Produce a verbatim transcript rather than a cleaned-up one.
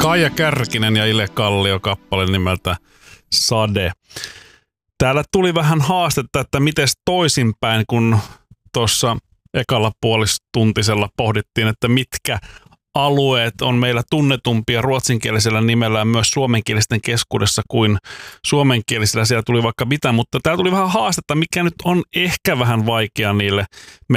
Kaija Kärkinen ja Ile Kallio kappale nimeltä Sade. Täällä tuli vähän haastetta, että miten toisinpäin, kun tuossa ekalla puolistuntisella pohdittiin, että mitkä alueet on meillä tunnetumpia ruotsinkielisellä nimellä myös suomenkielisten keskuudessa kuin suomenkielisellä. Siellä tuli vaikka mitä, mutta täällä tuli vähän haastetta, mikä nyt on ehkä vähän vaikea niille